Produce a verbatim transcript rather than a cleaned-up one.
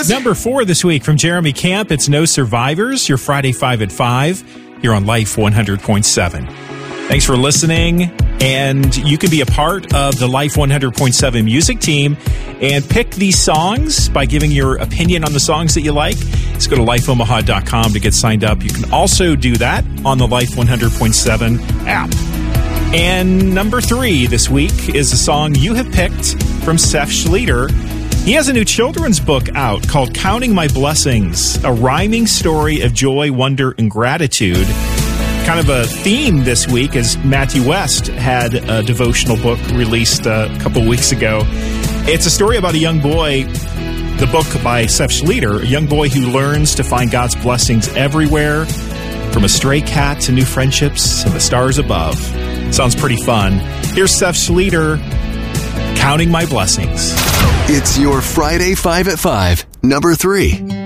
Number four this week from Jeremy Camp, it's No Survivors, your Friday five at five here on Life one hundred point seven. Thanks for listening, and you can be a part of the Life one hundred point seven music team and pick these songs by giving your opinion on the songs that you like. Just go to life omaha dot com to get signed up. You can also do that on the Life one hundred point seven app. And number three this week is a song you have picked from Seth Schlueter. He has a new children's book out called Counting My Blessings, a rhyming story of joy, wonder, and gratitude. Kind of a theme this week, as Matthew West had a devotional book released a couple weeks ago. It's a story about a young boy, the book by Seth Schlueter, a young boy who learns to find God's blessings everywhere, from a stray cat to new friendships and the stars above. Sounds pretty fun. Here's Seth Schlueter, Counting My Blessings. It's your Friday five at five, number three.